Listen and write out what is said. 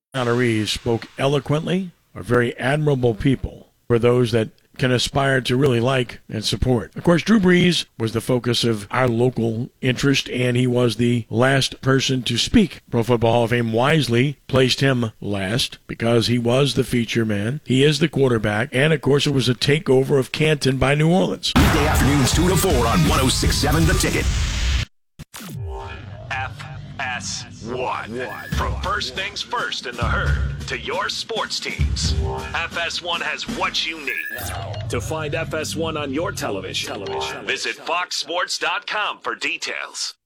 Honorees spoke eloquently, are very admirable people for those that can aspire to really like and support. Of course, Drew Brees was the focus of our local interest, and he was the last person to speak. Pro Football Hall of Fame wisely placed him last because he was the feature man. He is the quarterback, and of course, it was a takeover of Canton by New Orleans. Weekday afternoons 2 to 4 on 106.7 The Ticket. FS1. From first things first in the herd to your sports teams, FS1 has what you need. To find FS1 on your television, visit foxsports.com for details.